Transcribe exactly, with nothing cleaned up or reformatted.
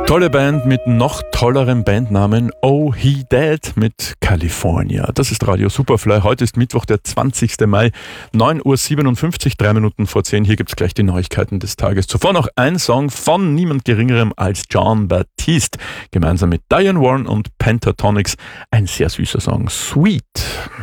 Tolle Band mit noch tollerem Bandnamen, Oh He Dead mit California. Das ist Radio Superfly. Heute ist Mittwoch, der zwanzigster Mai, neun Uhr siebenundfünfzig, drei Minuten vor zehn. Hier gibt's gleich die Neuigkeiten des Tages. Zuvor noch ein Song von niemand Geringerem als Jon Batiste, gemeinsam mit Diane Warren und Pentatonix. Ein sehr süßer Song, Sweet.